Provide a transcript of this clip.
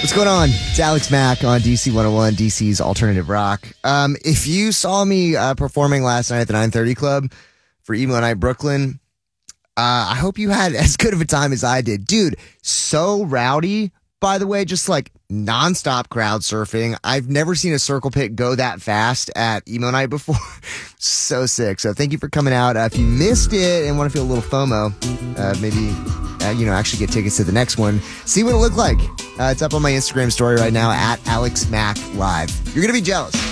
What's going on? It's Alex Mack on DC 101, DC's Alternative Rock. If you saw me performing last night at the 930 Club for Emo Night Brooklyn, I hope you had as good of a time as I did. Dude, so rowdy, by the way, just like nonstop crowd surfing. I've never seen a circle pit go that fast at Emo Night before. So sick. So thank you for coming out. If you missed it and want to feel a little FOMO, maybe actually get tickets to the next one. See what it looked like. It's up on my Instagram story right now at Alex Mack Live. You're going to be jealous.